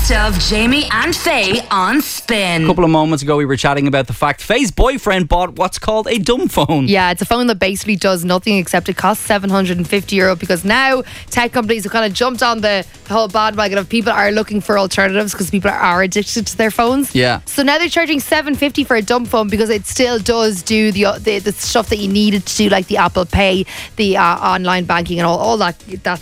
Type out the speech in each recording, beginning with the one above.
best of Jamie and Faye on Spin. A couple of moments ago we were chatting about the fact Faye's boyfriend bought what's called a dumb phone. Yeah, it's a phone that basically does nothing except it costs €750 because now tech companies have kind of jumped on the whole bandwagon of people are looking for alternatives because people are addicted to their phones. Yeah. So now they're charging $750 for a dumb phone because it still does do the stuff that you needed to do, like the Apple Pay, the online banking and all that.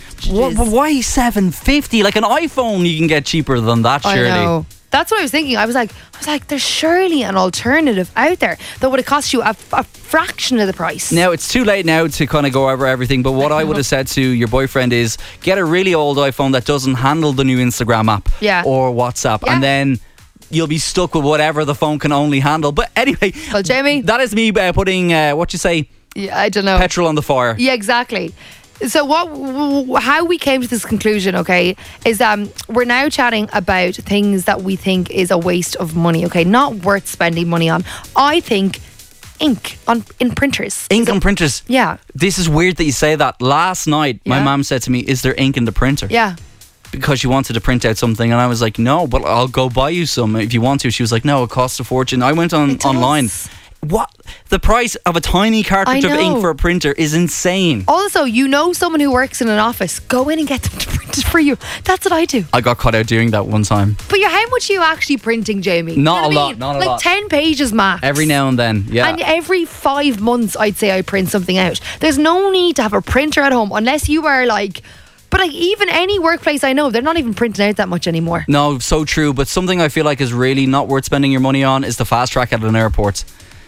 Why $750? Like an iPhone you can get cheaper than that, surely. I know. That's what I was thinking. I was like, there's surely an alternative out there that would have cost you a fraction of the price. Now, it's too late now to kind of go over everything, but what I would have said to your boyfriend is get a really old iPhone that doesn't handle the new Instagram app or WhatsApp, and then you'll be stuck with whatever the phone can only handle. But anyway, well, Jamie, that is me putting, what you say? Yeah, I don't know. Petrol on the fire. Yeah, exactly. So how we came to this conclusion, okay, is we're now chatting about things that we think is a waste of money, okay, not worth spending money on. I think ink in printers. Ink on printers? Yeah. This is weird that you say that. Last night, my mum said to me, is there ink in the printer? Yeah. Because she wanted to print out something, and I was like, no, but I'll go buy you some if you want to. She was like, no, it costs a fortune. I went online. What? The price of a tiny cartridge of ink for a printer is insane. Also, you know someone who works in an office, go in and get them to print it for you. That's what I do. I got caught out doing that one time. But how much are you actually printing, Jamie? Not a lot. Like 10 pages max. Every now and then, yeah. And every 5 months, I'd say I print something out. There's no need to have a printer at home unless you are like... But like even any workplace I know, they're not even printing out that much anymore. No, so true. But something I feel like is really not worth spending your money on is the fast track at an airport.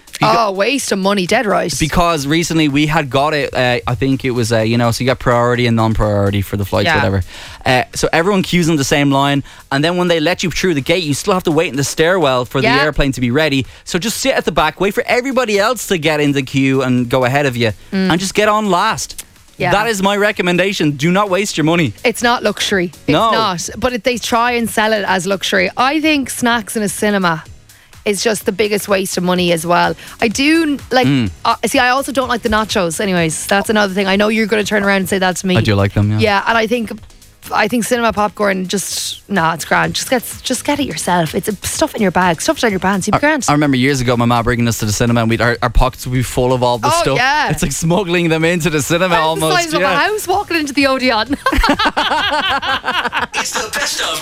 Waste of money, dead right. Because recently we had got it, I think it was, so you got priority and non-priority for the flights, whatever. So everyone queues in the same line, and then when they let you through the gate, you still have to wait in the stairwell for the airplane to be ready. So just sit at the back, wait for everybody else to get in the queue and go ahead of you, and just get on last. Yeah. That is my recommendation. Do not waste your money. It's not luxury. It's not. But they try and sell it as luxury. I think snacks in a cinema is just the biggest waste of money as well. I do like... see, I also don't like the nachos. Anyways, that's another thing. I know you're going to turn around and say that to me. I do like them, yeah. Yeah, and I think cinema popcorn it's grand. Just get it yourself. It's stuff in your bag, stuff down your pants. You'd be grand. I remember years ago my mom bringing us to the cinema and our pockets would be full of all the stuff. Yeah. It's like smuggling them into the cinema almost. It's the size of a house walking into the Odeon. It's the best of